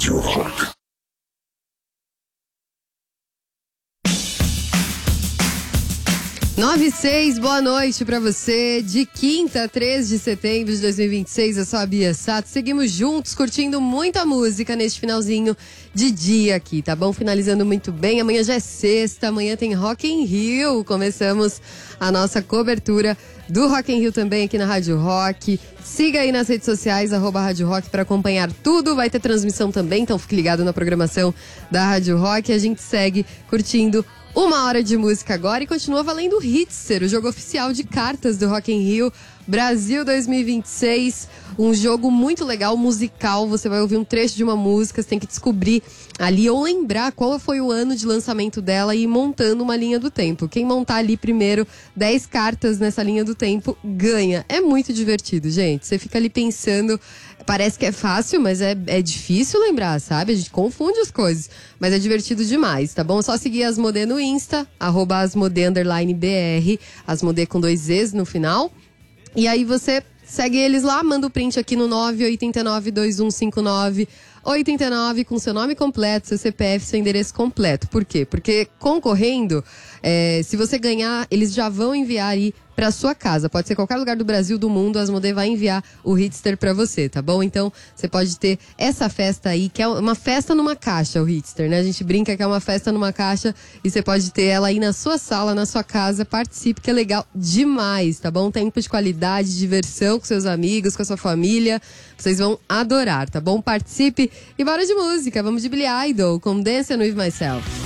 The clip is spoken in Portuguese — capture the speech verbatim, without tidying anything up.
Rádio Rock. nove e seis, boa noite pra você. De quinta a três de setembro de dois mil e vinte e seis, eu sou a Bia Sato. Seguimos juntos, curtindo muita música neste finalzinho de dia aqui, tá bom? Finalizando muito bem. Amanhã já é sexta, amanhã tem Rock in Rio. Começamos a nossa cobertura do Rock in Rio também aqui na Rádio Rock. Siga aí nas redes sociais, arroba Rádio Rock, para acompanhar tudo. Vai ter transmissão também, então fique ligado na programação da Rádio Rock. A gente segue curtindo uma hora de música agora e continua valendo o Hitster, o jogo oficial de cartas do Rock in Rio Brasil dois mil e vinte e seis. Um jogo muito legal, musical. Você vai ouvir um trecho de uma música, você tem que descobrir ali ou lembrar qual foi o ano de lançamento dela e ir montando uma linha do tempo. Quem montar ali primeiro dez cartas nessa linha do tempo ganha. É muito divertido, gente. Você fica ali pensando, parece que é fácil, mas é, é difícil lembrar, sabe? A gente confunde as coisas, mas é divertido demais, tá bom? É só seguir Asmodê no Insta, arroba Asmodê underline B R, Asmodê com dois Z's no final. E aí você segue eles lá, manda o print aqui no nove oito nove, dois um cinco nove, oito nove com seu nome completo, seu C P F, seu endereço completo. Por quê? Porque concorrendo, é, se você ganhar, eles já vão enviar aí pra sua casa. Pode ser qualquer lugar do Brasil, do mundo, a Asmodee vai enviar o Hitster pra você, tá bom? Então, você pode ter essa festa aí, que é uma festa numa caixa, o Hitster, né? A gente brinca que é uma festa numa caixa e você pode ter ela aí na sua sala, na sua casa. Participe, que é legal demais, tá bom? Tempo de qualidade, diversão com seus amigos, com a sua família. Vocês vão adorar, tá bom? Participe e bora de música. Vamos de Billy Idol com Dancing With Myself.